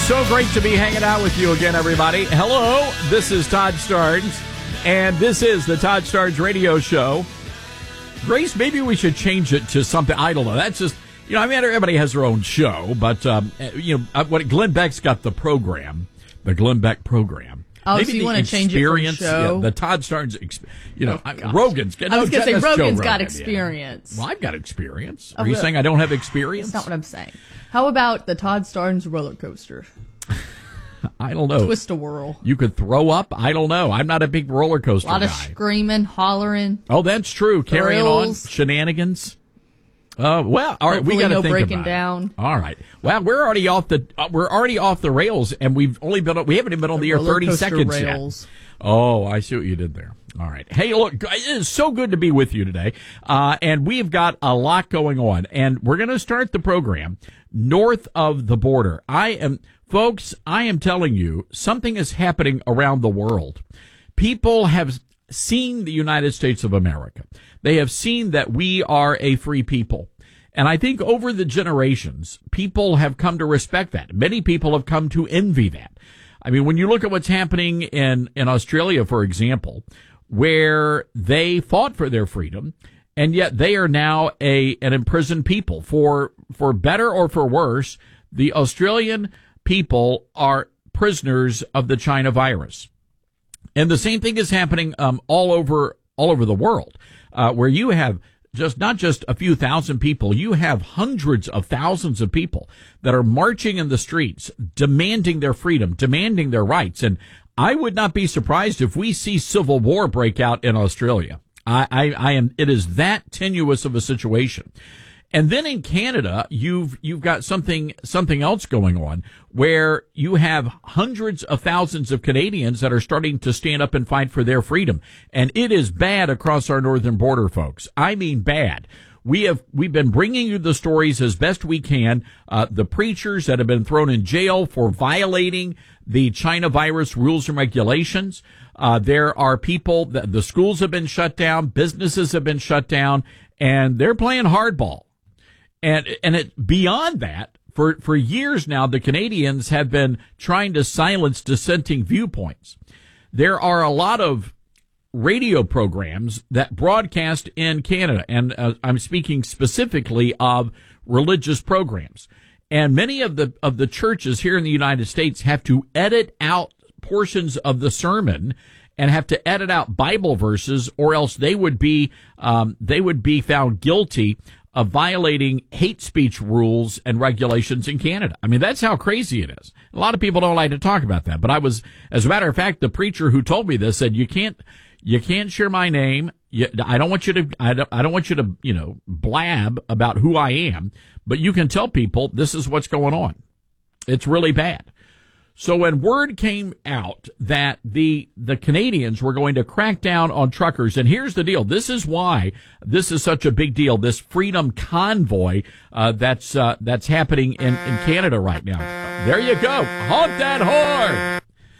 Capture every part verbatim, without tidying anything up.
So great to be hanging out with you again, everybody. Hello, this is Todd Starnes, and this is the Todd Starnes Radio Show. Grace, maybe we should change it to something, I don't know. That's just, you know, I mean, everybody has their own show, but, um, you know, what Glenn Beck's got the program, the Glenn Beck program. Oh, maybe so you want to change it from show? Yeah, the Todd Starnes, you know, oh, Rogan's. No, I was going to say, Rogan's Rogan, got experience. Yeah. Well, I've got experience. Oh, Are you really? saying I don't have experience? That's not what I'm saying. How about the Todd Starnes roller coaster? I don't know. Twist a whirl. You could throw up. I don't know. I'm not a big roller coaster guy. A lot of screaming, hollering. Oh, that's true. Carrying on Thrills. Shenanigans. Uh, well, all right. Hopefully We got to no think breaking about down. it. All right. Well, we're already off the uh, we're already off the rails, and we've only been we haven't even been on the, The air roller thirty coaster seconds rails. yet. Oh, I see what you did there. All right. Hey, look, it is so good to be with you today, uh, and we've got a lot going on, and we're going to start the program north of the border. I am. Folks, I am telling you, something is happening around the world. People have seen the United States of America. They have seen that we are a free people. And I think over the generations, people have come to respect that. Many people have come to envy that. I mean, when you look at what's happening in, in Australia, for example, where they fought for their freedom, and yet they are now a an imprisoned people. For for better or for worse, the Australian people are prisoners of the China virus. And the same thing is happening um, all over all over the world, uh, where you have just not just a few thousand people, you have hundreds of thousands of people that are marching in the streets, demanding their freedom, demanding their rights. And I would not be surprised if we see civil war break out in Australia. I, I, I am. It is that tenuous of a situation. And then in Canada, you've you've got something something else going on where you have hundreds of thousands of Canadians that are starting to stand up and fight for their freedom. And it is bad across our northern border, folks. I mean bad. We have we've been bringing you the stories as best we can. Uh, the preachers that have been thrown in jail for violating the China virus rules and regulations. Uh, there are people that the schools have been shut down, businesses have been shut down, and they're playing hardball. And and it beyond that, for, for years now, the Canadians have been trying to silence dissenting viewpoints. There are a lot of radio programs that broadcast in Canada, and uh, I'm speaking specifically of religious programs. And many of the of the churches here in the United States have to edit out portions of the sermon and have to edit out Bible verses, or else they would be um, they would be found guilty of violating hate speech rules and regulations in Canada. I mean, that's how crazy it is. A lot of people don't like to talk about that, but I was, as a matter of fact, the preacher who told me this said, you can't, you can't share my name. You, I don't want you to, I don't, I don't want you to, you know, blab about who I am, but you can tell people this is what's going on. It's really bad. So when word came out that the the Canadians were going to crack down on truckers, and here's the deal. This is why this is such a big deal, this freedom convoy uh, that's uh, that's happening in, in Canada right now. There you go. Honk that horn.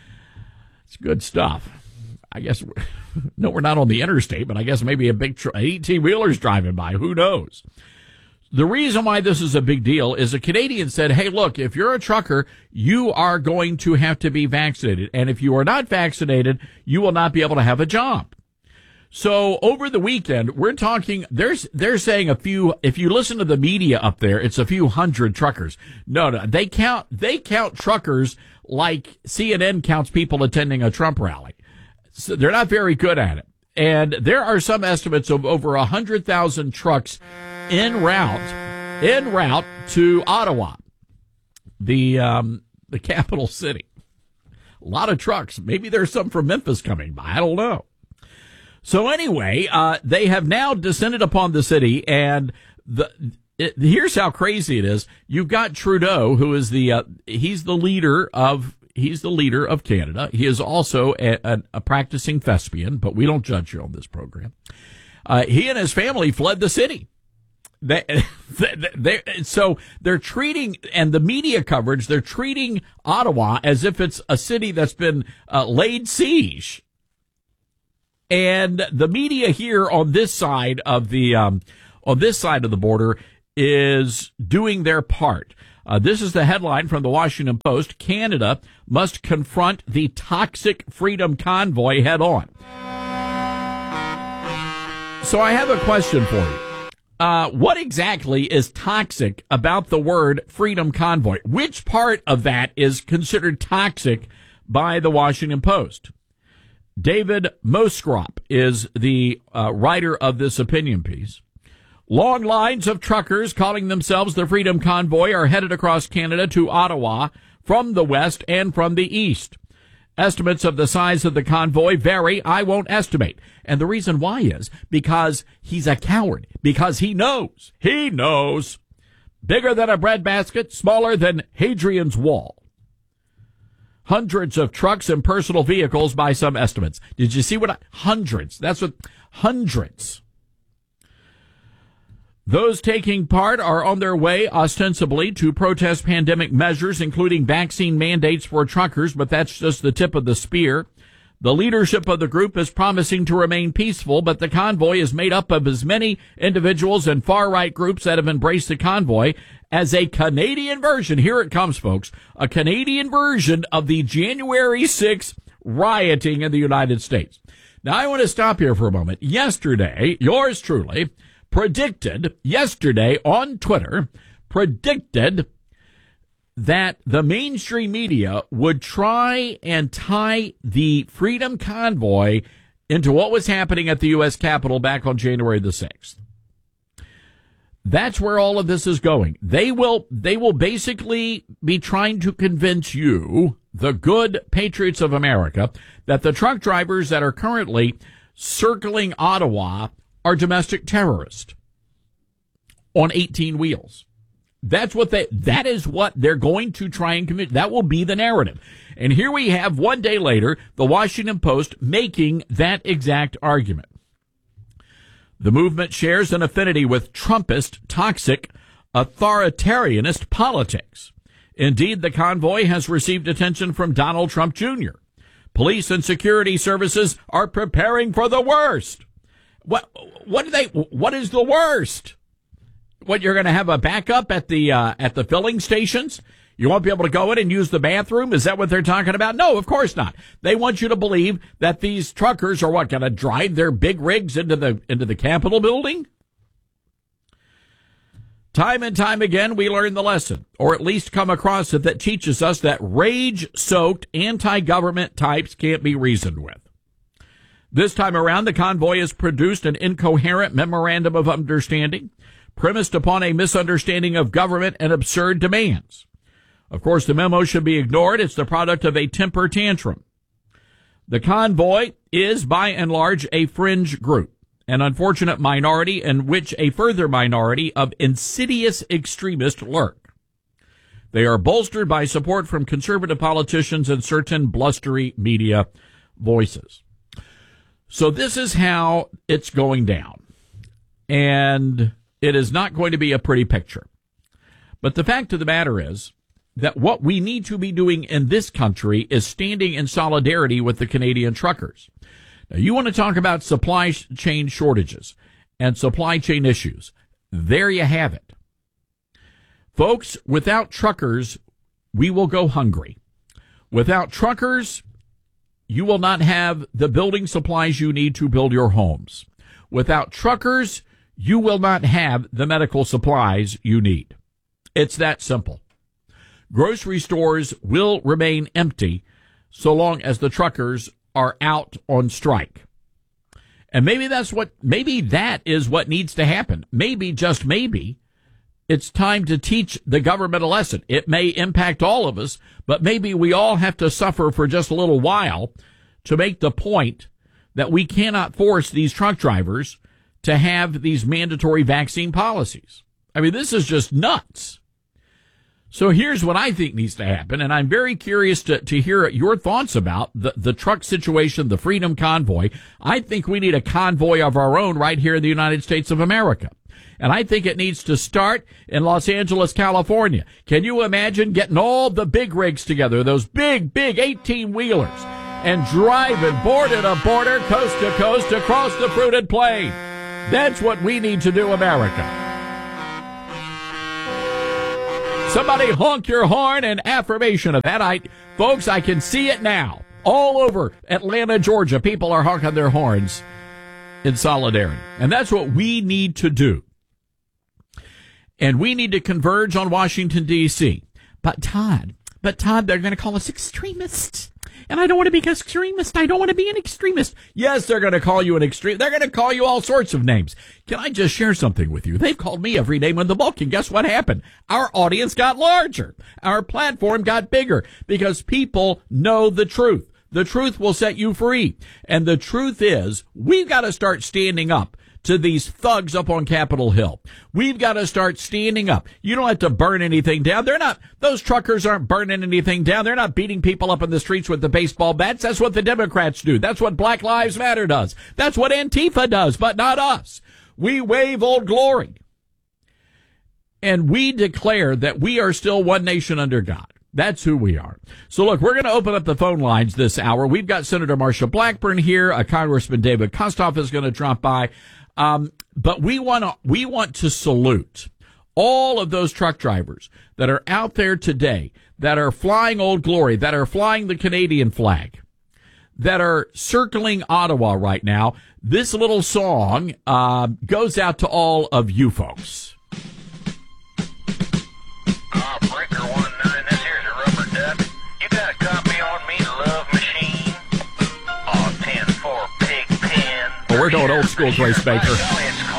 It's good stuff. I guess, we're, no, we're not on the interstate, but I guess maybe a big tr- eighteen-wheeler's driving by. Who knows? The reason why this is a big deal is a Canadian said, hey, look, if you're a trucker, you are going to have to be vaccinated. And if you are not vaccinated, you will not be able to have a job. So over the weekend, we're talking, there's, they're saying a few, if you listen to the media up there, it's a few hundred truckers. No, no, they count, they count truckers like C N N counts people attending a Trump rally. So they're not very good at it. And there are some estimates of over a hundred thousand trucks en route, en route to Ottawa, the um, the capital city. A lot of trucks. Maybe there's some from Memphis coming by. I don't know. So anyway, uh, they have now descended upon the city, and the it, here's how crazy it is. You've got Trudeau, who is the uh, he's the leader of he's the leader of Canada. He is also a, a, a practicing thespian, but we don't judge you on this program. Uh, he and his family fled the city. They, they, they, so they're treating, and the media coverage, they're treating Ottawa as if it's a city that's been uh, laid siege. And the media here on this side of the, um, on this side of the border is doing their part. Uh, this is the headline from the Washington Post. Canada must confront the toxic freedom convoy head on. So I have a question for you. Uh, what exactly is toxic about the word freedom convoy? Which part of that is considered toxic by the Washington Post? David Moskrop is the uh, writer of this opinion piece. Long lines of truckers calling themselves the Freedom Convoy are headed across Canada to Ottawa from the west and from the east. Estimates of the size of the convoy vary. I won't estimate. And the reason why is because he's a coward, because he knows, he knows. Bigger than a breadbasket, smaller than Hadrian's Wall. Hundreds of trucks and personal vehicles by some estimates. Did you see what I, hundreds? That's what, hundreds. Those taking part are on their way, ostensibly, to protest pandemic measures, including vaccine mandates for truckers, but that's just the tip of the spear. The leadership of the group is promising to remain peaceful, but the convoy is made up of as many individuals and far-right groups that have embraced the convoy as a Canadian version. Here it comes, folks. A Canadian version of the January sixth rioting in the United States. Now, I want to stop here for a moment. Yesterday, yours truly predicted, yesterday on Twitter, predicted that the mainstream media would try and tie the Freedom Convoy into what was happening at the U S Capitol back on January the sixth. That's where all of this is going. They will, they will basically be trying to convince you, the good patriots of America, that the truck drivers that are currently circling Ottawa are domestic terrorists on eighteen wheels. That's what they, that is what they're going to try and commit. That will be the narrative. And here we have one day later, the Washington Post making that exact argument. The movement shares an affinity with Trumpist, toxic, authoritarianist politics. Indeed, the convoy has received attention from Donald Trump Junior Police and security services are preparing for the worst. What, what do they, what is the worst? What, you're going to have a backup at the, uh, at the filling stations? You won't be able to go in and use the bathroom? Is that what they're talking about? No, of course not. They want you to believe that these truckers are what, going to drive their big rigs into the, into the Capitol building? Time and time again, we learn the lesson, or at least come across it, that teaches us that rage-soaked anti-government types can't be reasoned with. This time around, the convoy has produced an incoherent memorandum of understanding premised upon a misunderstanding of government and absurd demands. Of course, the memo should be ignored. It's the product of a temper tantrum. The convoy is, by and large, a fringe group, an unfortunate minority in which a further minority of insidious extremists lurk. They are bolstered by support from conservative politicians and certain blustery media voices. So this is how it's going down. And it is not going to be a pretty picture. But the fact of the matter is that what we need to be doing in this country is standing in solidarity with the Canadian truckers. Now, you want to talk about supply chain shortages and supply chain issues. There you have it. Folks, without truckers, we will go hungry. Without truckers, you will not have the building supplies you need to build your homes. Without truckers, you will not have the medical supplies you need. It's that simple. Grocery stores will remain empty so long as the truckers are out on strike. And maybe that's what, maybe that is what needs to happen. Maybe, just maybe, it's time to teach the government a lesson. It may impact all of us, but maybe we all have to suffer for just a little while to make the point that we cannot force these truck drivers to have these mandatory vaccine policies. I mean, this is just nuts. So here's what I think needs to happen, and I'm very curious to, to hear your thoughts about the, the truck situation, the Freedom Convoy. I think we need a convoy of our own right here in the United States of America. And I think it needs to start in Los Angeles, California. Can you imagine getting all the big rigs together, those big, big eighteen-wheelers, and driving border to border, coast to coast, across the fruited plain? That's what we need to do, America. Somebody honk your horn in affirmation of that. I, folks, I can see it now. All over Atlanta, Georgia, people are honking their horns in solidarity. And that's what we need to do. And we need to converge on Washington, D C. But Todd, but Todd, they're going to call us extremists. And I don't want to be an extremist. I don't want to be an extremist. Yes, they're going to call you an extreme. They're going to call you all sorts of names. Can I just share something with you? They've called me every name in the book. And guess what happened? Our audience got larger. Our platform got bigger because people know the truth. The truth will set you free. And the truth is, we've got to start standing up to these thugs up on Capitol Hill. We've got to start standing up. You don't have to burn anything down. They're not, those truckers aren't burning anything down. They're not beating people up in the streets with the baseball bats. That's what the Democrats do. That's what Black Lives Matter does. That's what Antifa does, but not us. We wave Old Glory. And we declare that we are still one nation under God. That's who we are. So look, we're going to open up the phone lines this hour. We've got Senator Marsha Blackburn here. Uh, Congressman David Kostoff is going to drop by. Um, but we want to, we want to salute all of those truck drivers that are out there today, that are flying Old Glory, that are flying the Canadian flag, that are circling Ottawa right now. This little song, uh, goes out to all of you folks. We're doing old school, Grace Baker.